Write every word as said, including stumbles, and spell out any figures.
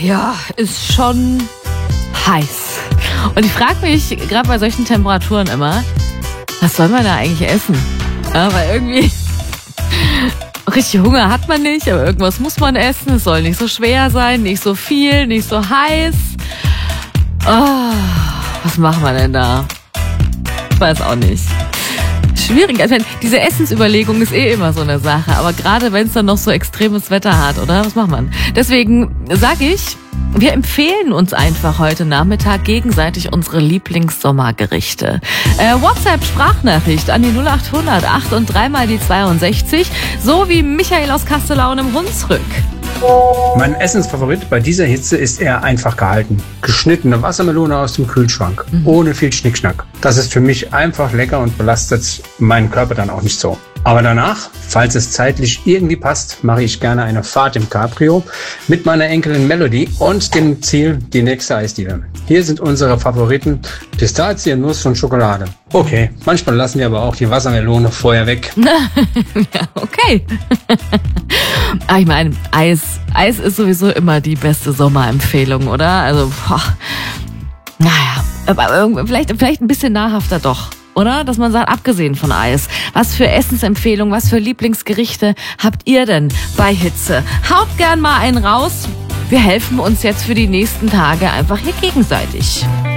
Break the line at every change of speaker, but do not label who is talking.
ja, ist schon heiß. Und ich frage mich gerade bei solchen Temperaturen immer, was soll man da eigentlich essen? Ja, weil irgendwie richtig Hunger hat man nicht, aber irgendwas muss man essen. Es soll nicht so schwer sein, nicht so viel, nicht so heiß. Oh, was machen wir denn da? Ich weiß auch nicht. Schwierig. Also diese Essensüberlegung ist eh immer so eine Sache. Aber gerade wenn es dann noch so extremes Wetter hat, oder? Was macht man? Deswegen sage ich, wir empfehlen uns einfach heute Nachmittag gegenseitig unsere Lieblingssommergerichte. Äh, WhatsApp-Sprachnachricht an die null acht hundert acht und dreimal die zweiundsechzig, so wie Michael aus Kastellaun im Hunsrück.
Mein Essensfavorit bei dieser Hitze ist eher einfach gehalten. Geschnittene Wassermelone aus dem Kühlschrank, mhm. ohne viel Schnickschnack. Das ist für mich einfach lecker und belastet meinen Körper dann auch nicht so. Aber danach, falls es zeitlich irgendwie passt, mache ich gerne eine Fahrt im Cabrio mit meiner Enkelin Melody und dem Ziel die nächste Eisdiele. Hier sind unsere Favoriten: Pistazie, Nuss und Schokolade. Okay, manchmal lassen wir aber auch die Wassermelone vorher weg.
Ja, okay. Aber ich meine, Eis, Eis ist sowieso immer die beste Sommerempfehlung, oder? Also, boah, naja, aber vielleicht, vielleicht ein bisschen nahrhafter doch. Oder? Dass man sagt, abgesehen von Eis, was für Essensempfehlungen, was für Lieblingsgerichte habt ihr denn bei Hitze? Haut gern mal einen raus. Wir helfen uns jetzt für die nächsten Tage einfach hier gegenseitig.